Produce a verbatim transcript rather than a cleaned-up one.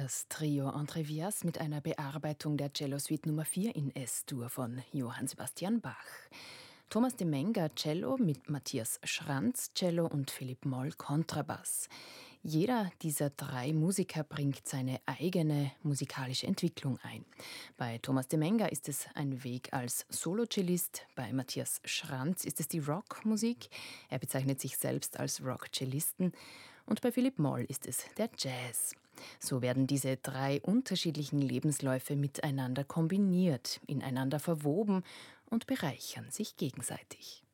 Das Trio Entrevias mit einer Bearbeitung der Cello-Suite Nummer vier in S-Dur von Johann Sebastian Bach. Thomas de Menger Cello mit Matthias Schranz Cello und Philipp Moll Kontrabass. Jeder dieser drei Musiker bringt seine eigene musikalische Entwicklung ein. Bei Thomas de Menger ist es ein Weg als Solo-Cellist, bei Matthias Schranz ist es die Rockmusik, er bezeichnet sich selbst als Rock-Cellisten, und bei Philipp Moll ist es der Jazz. So werden diese drei unterschiedlichen Lebensläufe miteinander kombiniert, ineinander verwoben und bereichern sich gegenseitig.